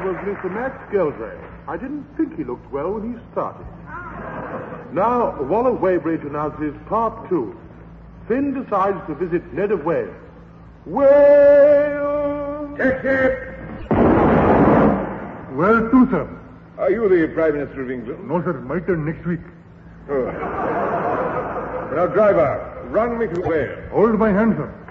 was Mr. Matt Skeldrake. I didn't think he looked well when he started. Now, Waller Weybridge announces Part 2. Finn decides to visit Ned of Wales. Wales! Taxi! Well, too, sir. Are you the Prime Minister of England? No, sir. My turn next week. Oh. Now, driver, run me to Wales. Hold my hand, sir.